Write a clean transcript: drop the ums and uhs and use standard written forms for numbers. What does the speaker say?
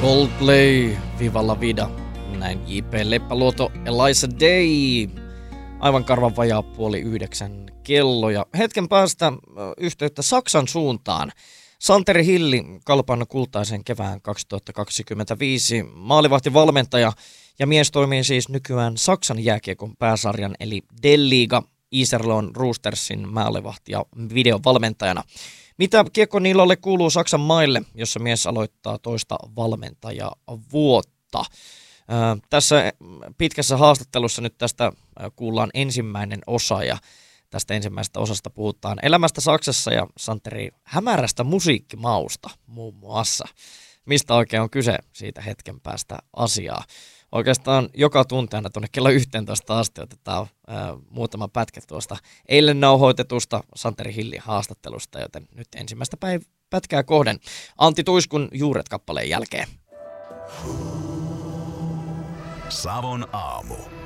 Coldplay, Viva la Vida, näin J.P. Leppäluoto, Eliza Day, aivan karvan vajaa 8:30 kello ja hetken päästä yhteyttä Saksan suuntaan. Santeri Hilli, Kalpan kultaisen kevään 2025 maalivahtivalmentaja ja mies toimii siis nykyään Saksan jääkiekon pääsarjan eli D-liiga Iserlohn Roostersin maalivahti- ja videovalmentajana. Mitä Kiekko-Niilolle kuuluu Saksan maille, jossa mies aloittaa toista valmentajavuotta? Tässä pitkässä haastattelussa nyt tästä kuullaan ensimmäinen osa ja tästä ensimmäisestä osasta puhutaan elämästä Saksassa ja Santeri hämärästä musiikkimausta muun muassa. Mistä oikein on kyse, siitä hetken päästä asiaa. Oikeastaan joka tunti aina tuonne kello 11 asti otetaan muutama pätkä tuosta eilen nauhoitetusta Santeri Hillin haastattelusta, joten nyt ensimmäistä pätkää kohden Antti Tuiskun Juuret-kappaleen jälkeen. Savon aamu.